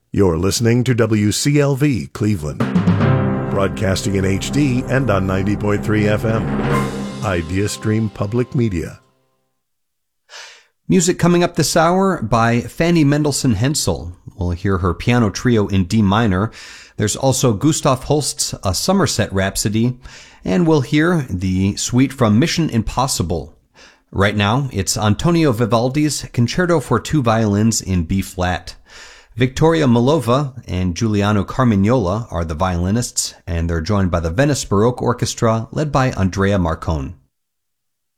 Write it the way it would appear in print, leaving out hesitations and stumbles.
You're listening to WCLV Cleveland, broadcasting in HD and on 90.3 FM. IdeaStream Public Media. Music coming up this hour by Fanny Mendelssohn Hensel. We'll hear her piano trio in D minor. There's also Gustav Holst's A Somerset Rhapsody, and we'll hear the suite from Mission Impossible. Right now, it's Antonio Vivaldi's Concerto for Two Violins in B-flat. Victoria Milova and Giuliano Carmignola are the violinists, and they're joined by the Venice Baroque Orchestra, led by Andrea Marcone.